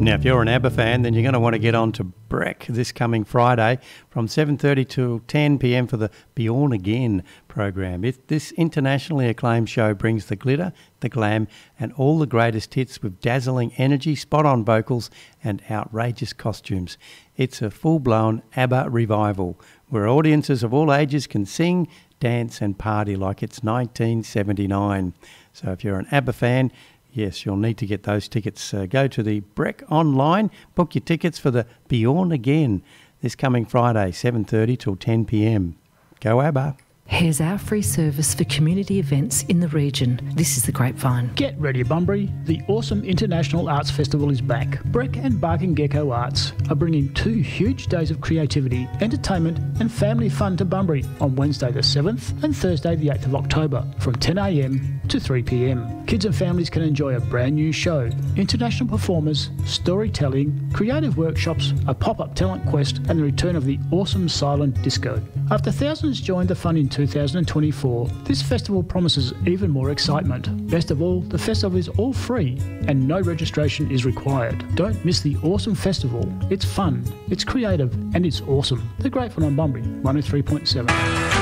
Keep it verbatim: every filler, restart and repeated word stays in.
Now, if you're an ABBA fan, then you're going to want to get on to Breck this coming Friday from seven thirty till ten p m for the Born Again program. It, this internationally acclaimed show brings the glitter, the glam, and all the greatest hits with dazzling energy, spot-on vocals, and outrageous costumes. It's a full-blown ABBA revival, where audiences of all ages can sing, dance, and party like it's nineteen seventy-nine. So if you're an ABBA fan, yes, you'll need to get those tickets. Uh, go to the Breck online, book your tickets for the Born Again this coming Friday, seven thirty till ten p m. Go ABBA. Here's our free service for community events in the region. This is the Grapevine. Get ready, Bunbury. The awesome International Arts Festival is back. Breck and Barking Gecko Arts are bringing two huge days of creativity, entertainment and family fun to Bunbury on Wednesday the seventh and Thursday the eighth of October from ten a m to three p m. Kids and families can enjoy a brand new show, international performers, storytelling, creative workshops, a pop-up talent quest and the return of the awesome silent disco. After thousands joined the fun in two thousand twenty-four, this festival promises even more excitement. Best of all, the festival is all free and no registration is required. Don't miss the awesome festival. It's fun, it's creative and it's awesome. The Grateful on Bunbury, one oh three point seven.